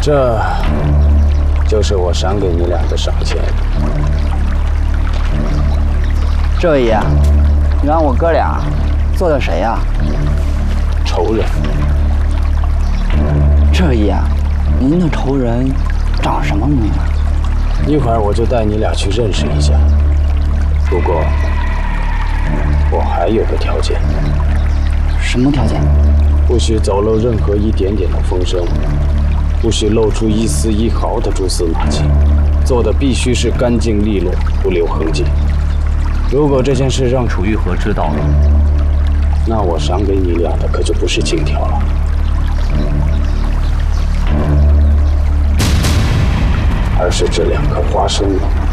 这就是我赏给你俩的赏钱。 这位爷，你让我哥俩做的谁呀？ 仇人。 这位爷，您的仇人长什么模样？ 一会儿我就带你俩去认识一下。不过，我还有个条件。 什么条件？ 不许走漏任何一点点的风声，不许露出一丝一毫的蛛丝马迹，做的必须是干净利落，不留痕迹。如果这件事让楚玉和知道了，那我赏给你俩的可就不是金条了，而是这2颗花生了。